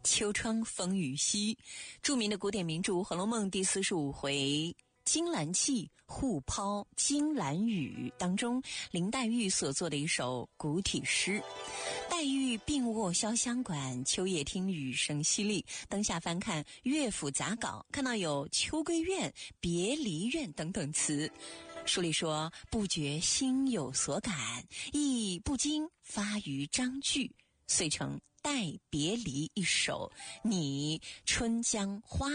秋窗风雨夕。著名的古典名著《红楼梦》第45回金兰契互抛金兰语当中，林黛玉所作的一首古体诗。黛玉病卧潇湘馆，秋夜听雨声淅沥。当下翻看乐府杂稿，看到有秋闺怨、别离怨等等词。书里说，不觉心有所感，亦不禁发于章句，遂成《待别离》一首。拟春江花